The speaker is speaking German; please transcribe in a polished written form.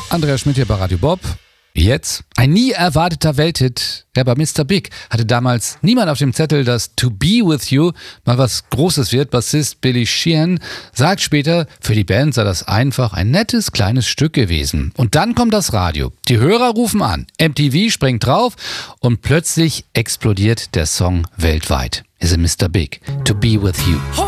Andreas Schmidt hier bei Radio Bob. Jetzt ein nie erwarteter Welthit. Ja, bei Mr. Big hatte damals niemand auf dem Zettel, dass To Be With You mal was Großes wird. Bassist Billy Sheehan sagt später, für die Band sei das einfach ein nettes kleines Stück gewesen. Und dann kommt das Radio. Die Hörer rufen an, MTV springt drauf und plötzlich explodiert der Song weltweit. Ist Mr. Big, To Be With You.